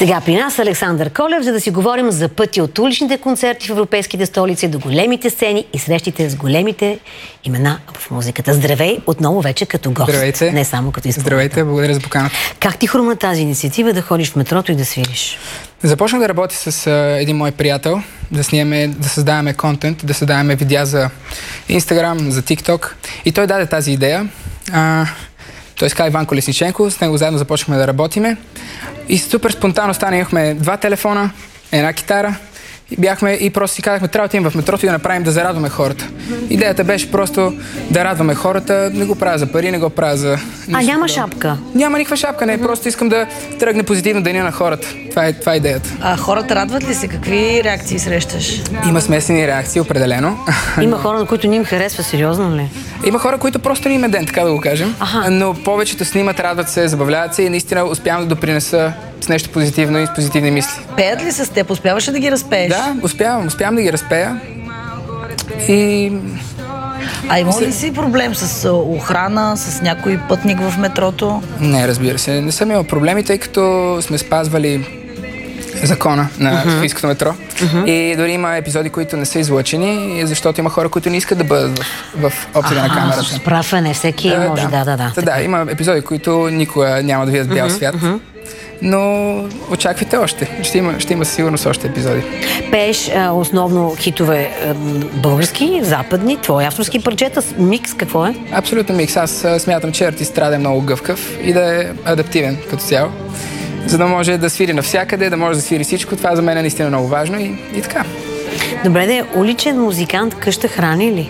Сега при нас Александър Колев, за да си говорим за пътя от уличните концерти в европейските столици до големите сцени и срещите с големите имена в музиката. Здравей, отново вече като гост. Здравейте. Не само като изпълнител. Здравейте, благодаря за поканата. Как ти хрумна тази инициатива да ходиш в метрото и да свириш? Започнах да работя с един мой приятел, да снимаме, да създаваме контент, да създаваме видеа за Instagram, за TikTok. И той даде тази идея. Той иска Иван Колесниченко, с него заедно започнахме да работиме. И супер спонтанно стана, имахме 2 телефона, една китара и просто си казахме, трябва да отидем в метрото и да направим да зарадваме хората. Идеята беше просто да радваме хората, не го правя за пари, не го правя за... Няма шапка? Няма никаква шапка, не, просто искам да тръгне позитивно деня на хората. Това е идеята. А хората радват ли се? Какви реакции срещаш? Има смесени реакции, определено. Има хора, на които не им харесва, сериозно ли? Има хора, които просто не им е ден, така да го кажем. Но повечето снимат, радват се, забавляват се и наистина успявам да допринеса с нещо позитивно и с позитивни мисли. Пеят ли с теб? Успяваш ли да ги разпееш? Да, успявам да ги разпея. И... А има ли си проблем с охрана, с някой пътник в метрото? Не, разбира се. Не съм имал проблеми, тъй като сме спазвали закона на Софийското метро. И дори има епизоди, които не са излъчени, защото има хора, които не искат да бъдат в обсега на камерата. С прав не всеки може, да. Да, има епизоди, които никога няма да видят бял свят. Но очаквайте още. Ще има сигурност още епизоди. Пееш основно хитове български, западни, твои авторски парчета, микс, какво е? Абсолютно микс. Аз смятам, че артист трябва да е много гъвкав и да е адаптивен като цяло, за да може да свири навсякъде, да може да свири всичко. Това за мен е наистина много важно и така. Добре, да е уличен музикант, къща храни ли?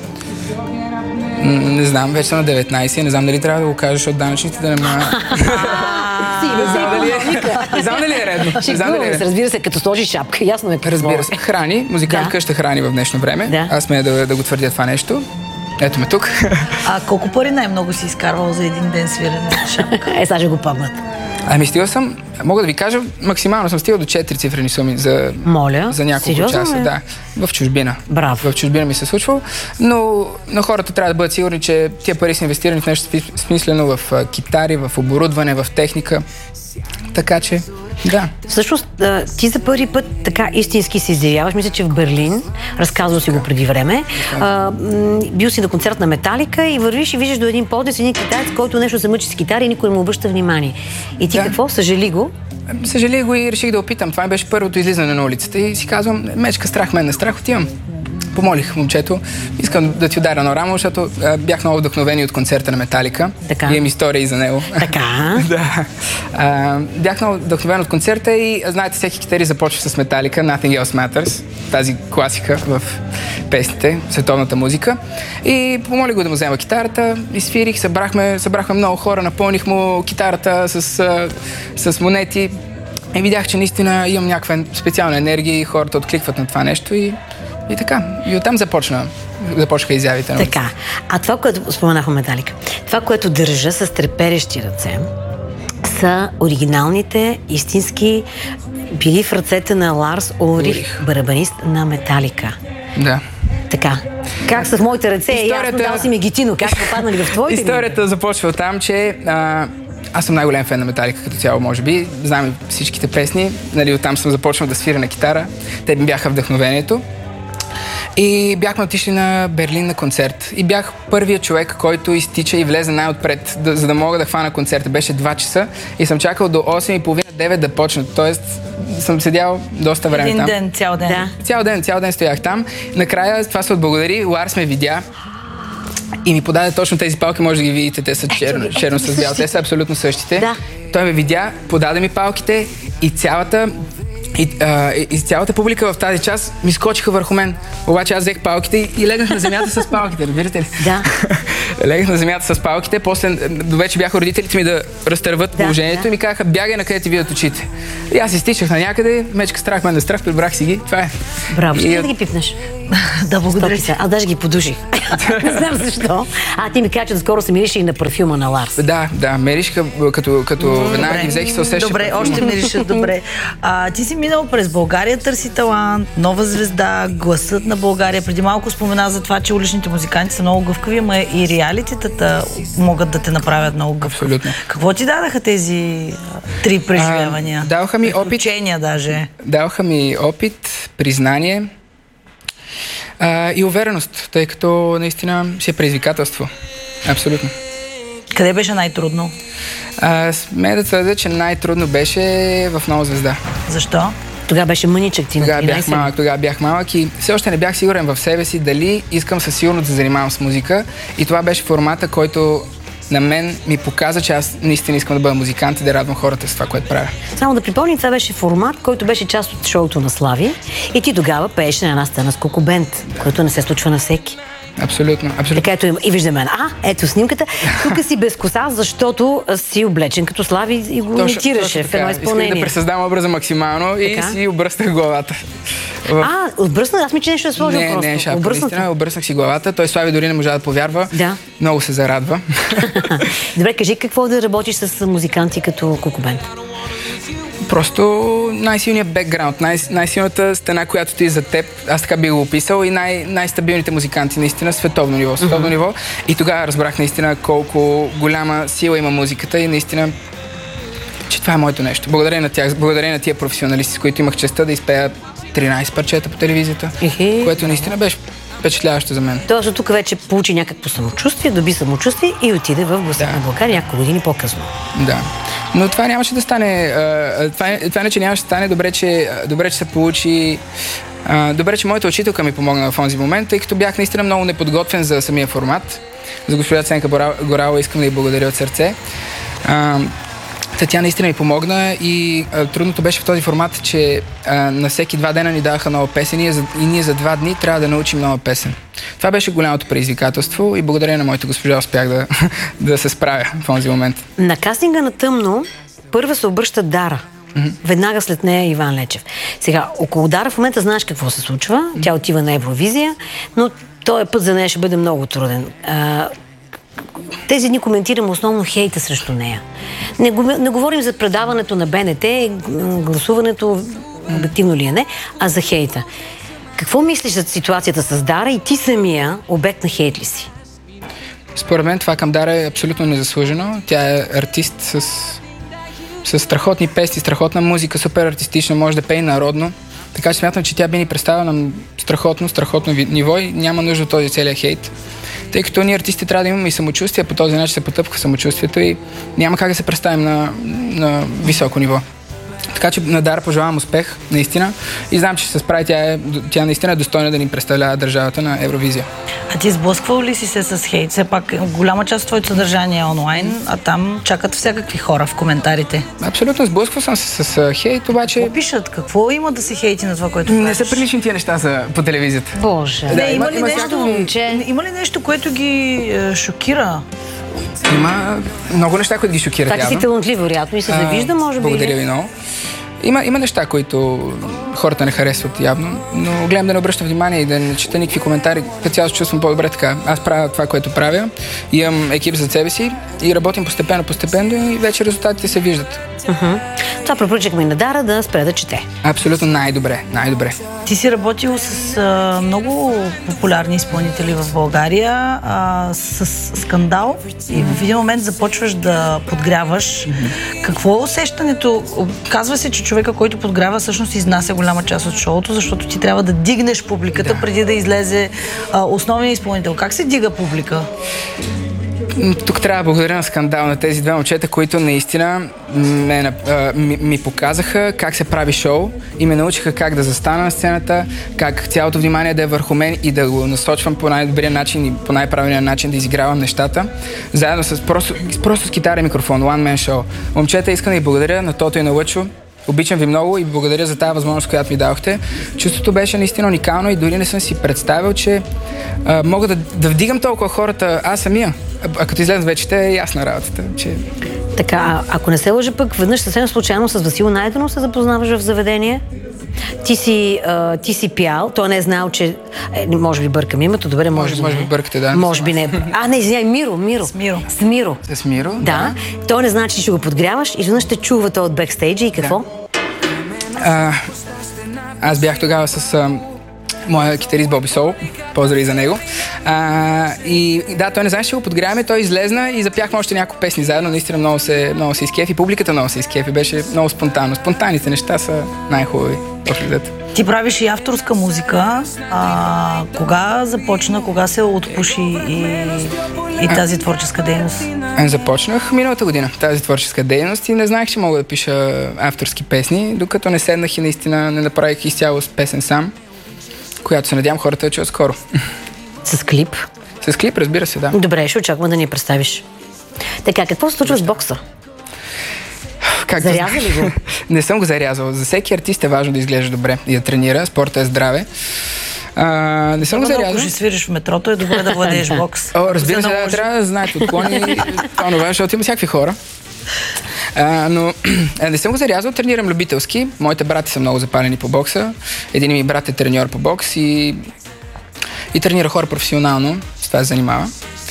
Не знам, вече съм на 19, не знам дали трябва да го кажеш от данъчните да не ма... Не знам дали е редно. Разбира се, като сложи шапка, ясно е какво. Разбира се, храни, музикант къща храни в днешно време. Аз смея да го твърдя това нещо. Ето ме тук. А колко пари най-много си изкарвал за един ден свирене на шапка? Сега ще го помнят. Ами стигал съм, мога да ви кажа, максимално съм стигал до 4 цифрени суми за няколко часа. Да, в чужбина. Браво. В чужбина ми се случвало, но хората трябва да бъдат сигурни, че тия пари са инвестирани в нещо смислено, в китари, в оборудване, в техника. Така че, да. Всъщност, ти за първи път така истински се изявяваш. Мисля, че в Берлин, разказвал си го преди време, бил си на концерт на Металика и вървиш и виждаш до един подес, един китаец, който нещо се мъчи с китара и никой не му обръща внимание. И ти какво? Съжали го? Съжали го и реших да опитам. Това беше първото излизане на улицата и си казвам, мечка страх, мен не страх, отивам. Помолих момчето, искам да ти ударя едно рамо, защото бях много вдъхновени от концерта на Металика. Имам история и за него. Така? Да. Бях много вдъхновен от концерта и знаете, всеки китарист започва с Металика, Nothing Else Matters, тази класика в песните, световната музика. И помолих го да му взема китарата и свирих, събрахме много хора, напълних му китарата с монети. И видях, че наистина имам някаква специална енергия и хората откликват на това нещо и така. И оттам започнаха изявите. Така. А това, което споменахме Металика, това, което държа с треперещи ръце, са оригиналните, истински били в ръцете на Ларс Улрих, барабанист на Металика. Да. Така. Как с моите ръце е ясно, дал си ми гитино. Как попаднали в твоите? Историята започва от там, че аз съм най-голям фен на Металика като цяло, може би. Знам всичките песни. Оттам съм започнал да свиря на китара. Те ми бяха вдъхновението. И бяхме отишли на Берлин на концерт. И бях първият човек, който изтича и влезе най-отпред, за да мога да хвана концерта. Беше 2 часа и съм чакал до 8:30-9 да почнат. Тоест съм седял доста време там. Един ден, цял ден. Да. Цял ден стоях там. Накрая това се отблагодари. Ларс ме видя и ми подаде точно тези палки. Може да ги видите, те са черно с бял. Те са абсолютно същите. Да. Той ме видя, подаде ми палките и цялата публика в тази част ми скочиха върху мен. Обаче аз взех палките и легнах на земята с палките, разбирате ли? Да. Легнах на земята с палките, после вече бяха родителите ми да разтърват положението и ми казаха, бягай на къде ти видят очите. И аз изтичах на някъде, мечка страх, мен да страх, прибрах си ги, това е. Браво, ще да ги пипнеш? Да, благодаря. Аз даже ги подуших. Не знам защо. Ти ми каза, че скоро се мирише и на парфюма на Ларс. Да, миришка, като веднага ги взех и се усеща. Добре, още мирише добре. Ти си минал през България търси талант, нова звезда, гласът на България. Преди малко спомена за това, че уличните музиканти са много гъвкави, ама и реалитетата могат да те направят много гъвкав. Абсолютно. Какво ти дадаха тези 3 преживявания? Даваха ми опит. Учения даже. Даваха ми опит, признание и увереност, тъй като наистина си е предизвикателство. Абсолютно. Къде беше най-трудно? Смея да твърдя, че най-трудно беше в Нова звезда. Защо? Тогава беше мъничък ти на 13. Тогава бях малък и все още не бях сигурен в себе си дали искам със сигурност да занимавам с музика. И това беше формата, който на мен ми показа, че аз наистина искам да бъда музикант и да радвам хората с това, което правя. Само да припомня, това беше формат, който беше част от шоуто на Слави и ти тогава пееше на една сцена с Кокобенд, което не се случва на всеки. Абсолютно. Така ето и виждаме. Ето снимката. Тук си без коса, защото си облечен като Слави и го имитираше в едно изпълнение. Исках да пресъздам образа максимално и си обръснах главата. Отбръсна? Аз ми, че нещо е сложил просто. Не, наистина, обръснах си главата. Той Слави дори не можа да повярва. Да. Много се зарадва. Добре, кажи какво да работиш с музиканти като Кокобенд? Просто най-силният бекграунд, най-силната стена, която ти е за теб, аз така би го описал, и най-стабилните музиканти, наистина, световно ниво. И тогава разбрах наистина колко голяма сила има музиката и наистина, че това е моето нещо. Благодаря на тях, благодаря на тия професионалисти, с които имах честта да изпея 13 парчета по телевизията, което наистина беше впечатляващо за мен. Тоест от тук вече получи някакво самочувствие, доби самочувствие и отиде в Гласа на България няколко години по-късно. Да. Но това нямаше да стане. Това не, че нямаше да стане. Добре, че се получи. Добре, че моята учителка ми помогна в този момент, тъй като бях наистина много неподготвен за самия формат. За госпожа Ценка Горала искам да й благодаря от сърце. Тя наистина ми помогна и трудното беше в този формат, че на всеки 2 дена ни даваха нова песен и ние за 2 дни трябва да научим нова песен. Това беше голямото предизвикателство и благодарение на моята госпожа успях да се справя в този момент. На кастинга на Тъмно първа се обръща Дара. Веднага след нея Иван Лечев. Сега, около Дара в момента знаеш какво се случва. Тя отива на Евровизия, но този път за нея ще бъде много труден. Тези дни коментирам основно хейта срещу нея. Не говорим за предаването на БНТ, гласуването обективно ли е не, а за хейта. Какво мислиш за ситуацията с Дара и ти самия обект на хейт ли си? Според мен това към Дара е абсолютно незаслужено. Тя е артист с страхотни песни, страхотна музика, супер артистична, може да пее народно. Така че смятам, че тя би ни представила на страхотно ниво и няма нужда от този целият хейт. Тъй като ние артисти трябва да имаме и самочувствие, по този начин се потъпка самочувствието и няма как да се представим на високо ниво. Така че на Дара пожелавам успех, наистина. И знам, че ще се справи. Тя наистина е достойна да ни представлява държавата на Евровизия. А ти сблъсквал ли си се с хейт? Все пак голяма част от твоето съдържание е онлайн, а там чакат всякакви хора в коментарите. Абсолютно сблъсквал съм се с хейт, обаче... Какво пишат? Какво има да се хейти на това, което правиш? Не са прилични тия неща по телевизията. Боже. Има ли нещо, което ги шокира? Има много неща, които ги шокират. Така си талантлив, вероятно, и се завижда, може би. Благодаря ви много. Има неща, които хората не харесват явно, но гледам да не обръщам внимание и да не чета никакви коментари. Като цяло се чувствам по-добре така. Аз правя това, което правя, имам екип зад себе си и работим постепенно и вече резултатите се виждат. Това препоръчахме и на Дара да спре да чете. Абсолютно най-добре. Ти си работил с много популярни изпълнители в България, с скандал и в един момент започваш да подгряваш. Какво е усещането? Казва се, че човека, който подгрява, всъщност изнася голяма част от шоуто, защото ти трябва да дигнеш публиката преди да излезе основният изпълнител. Как се дига публика? Тук трябва да благодаря на скандал на тези 2 момчета, които наистина ми показаха как се прави шоу и ме научиха как да застана на сцената, как цялото внимание да е върху мен и да го насочвам по най-добрия начин и по най-правилния начин да изигравам нещата. Заедно просто с китара и микрофон, one man show. Момчета, искам да ви благодаря на Тото и на Лъчо. Обичам ви много и благодаря за тази възможност, която ми дадохте. Чувството беше наистина уникално и дори не съм си представил, че мога да вдигам толкова хората аз самия. А като излезе вече, те е ясна работата. Че... Така, ако не се лъжа пък, веднъж съвсем случайно с Васил Найденов се запознаваш в заведение. Ти си пял, той не е знал, че... може би бъркам името, добре, може би бъркате, да. Може би не. Не, извиняй, Миро. С Миро? Да. Той не знае, че ще го подгряваш и изведнъж ще чува той от бекстейджа и какво? Аз бях тогава с моя китарист Боби Сол Поздрави за него. И да, той не знаеше, че го подгряваме, той излезна и запяхме още няколко песни заедно, наистина много се изкефи, публиката много се изкефи, беше много спонтанно. Спонтанните неща са най-хубави. Ти правиш и авторска музика. Кога започна, кога се отпуши и тази творческа дейност? Започнах миналата година тази творческа дейност и не знаех, че мога да пиша авторски песни, докато не седнах и наистина не направих изцяло с песен сам, която се надявам хората да чуят скоро. С клип? С клип, разбира се, да. Добре, ще очаквам да ни я представиш. Така, какво се случва с бокса? Заряза ли го? Не съм го зарязал. За всеки артист е важно да изглежда добре и да тренира. Спорта е здраве. Не съм го зарязал. Ако ще свириш в метрото, е добре да владееш бокс. Разбира се, трябва да знаете отклони това, защото има всякакви хора. Но не съм го зарязал, тренирам любителски. Моите брати са много запалени по бокса. Един ми брат е треньор по бокс и тренира хора професионално. С това се занимава.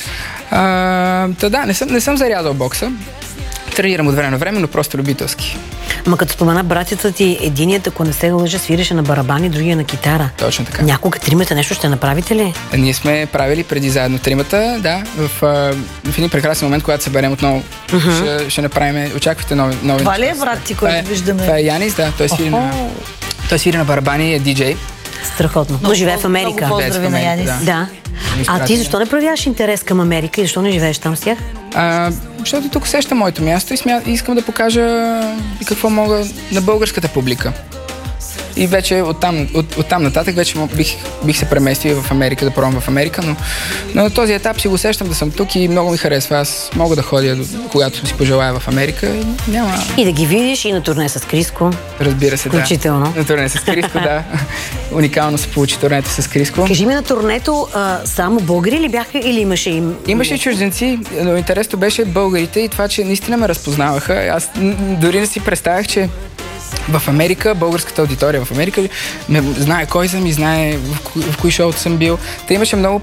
Не съм зарязал бокса. Тренирам от време на време, но просто любителски. Ама като спомена братята ти, единият, ако не се лъжа, свиреше на барабани, другия на китара. Точно така. Някога тримата нещо ще направите ли? Ние сме правили преди заедно тримата, да. В един прекрасен момент, когато се берем отново, ще направим, очаквайте нови Това ли е брат ти, който виждаме? Това е Янис, да. Той свири на барабани и е диджей. Страхотно. Но живее в Америка. Много поздрави на Янис. Да. А ти защо не проявяваш интерес към Америка и защо не живееш там с тях? Защото тук усещам моето място и искам да покажа какво мога на българската публика. И вече оттам нататък вече бих се преместил в Америка, да пробвам в Америка, но на този етап си го усещам да съм тук и много ми харесва. Аз мога да ходя, когато си пожелая в Америка и няма... И да ги видиш и на турне с Криско. Разбира се, включително. Да. На турне с Криско, да. Уникално се получи турнето с Криско. Кажи ми, на турнето само българи ли бяха или имаше им... Имаше и чужденци, но интересно беше българите и това, че наистина ме разпознаваха. Аз дори не си представях, че в Америка, българската аудитория в Америка ме знае кой съм и знае в кои шоуто съм бил. Та имаше много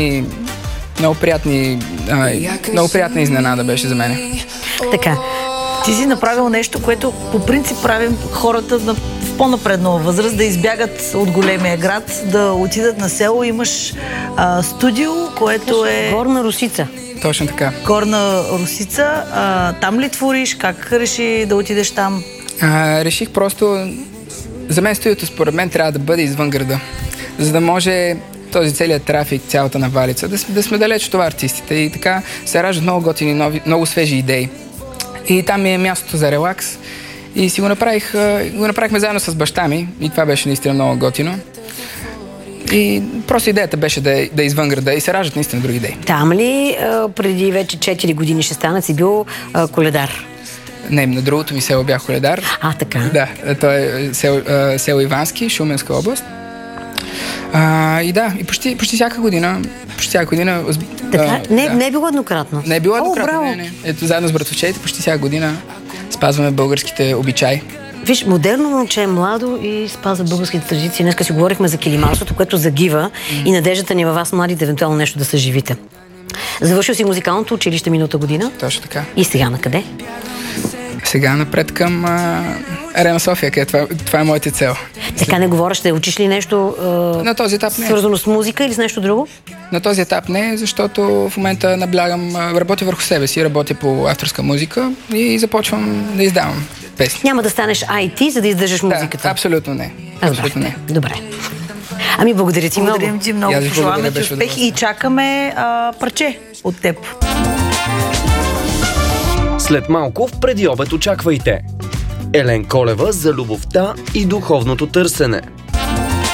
приятна изненада беше за мен. Така. Ти си направил нещо, което по принцип правим хората в по-напреднала възраст, да избягат от големия град, да отидат на село. Имаш студио, което е... Горна Русица. Точно така. Горна Русица. Там ли твориш? Как реши да отидеш там? Реших просто... За мен студиото според мен трябва да бъде извън града. За да може този целият трафик, цялата навалица, да сме далеч от това артистите. И така се раждат много готини, много свежи идеи. И там ми е мястото за релакс. И си го направихме заедно с баща ми. И това беше наистина много готино. И просто идеята беше да е извън града и се раждат наистина други идеи. Там ли преди вече 4 години ще станат си бил коледар? Не, на другото ми село бях коледар. Така? Да, то е село Ивански, Шуменска област. И почти всяка година. Така? Не е било еднократно? Не е било еднократно, не. Ето, заедно с братовчетите, почти всяка година спазваме българските обичаи. Виж, модерно момче е младо и спазва българските традиции. Днеска си говорихме за килимарството, което загива и надеждата ни във вас, младите, евентуално нещо да съживите. Завършил си музикалното училище миналата година. Точно така. И сега на къде? Сега напред към Арена София, където това е моята цел. Така не говоря, ще учиш ли нещо на този етап не. Свързано с музика или с нещо друго? На този етап не, защото в момента наблягам, работя върху себе си, работя по авторска музика и започвам да издавам песни. Няма да станеш IT, за да издържаш музиката? Да, абсолютно не. Абсолютно не. Добре. Ами благодаря ти много. Благодарим ти много. Пожелаваме ти успех и чакаме парче от теб. След малко в Предиобед очаквайте Елен Колева за любовта и духовното търсене.